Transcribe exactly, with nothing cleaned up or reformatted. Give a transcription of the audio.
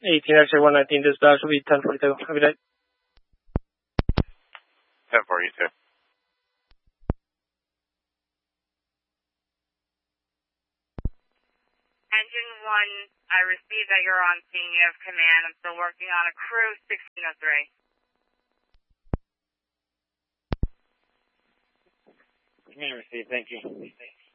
eighteen X-ray one nineteen dispatch will be ten forty-two. Have a good day. ten forty-two. Engine one, I received that you're on scene. You have command. I'm still working on a crew sixteen oh three. Command received. Thank you.